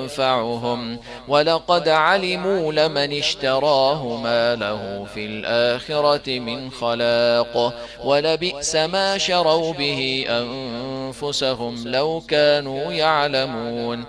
ينفعهم، ولقد علموا لمن اشتراه ما له في الآخرة من خلاق، ولبئس ما شروا به أنفسهم لو كانوا يعلمون.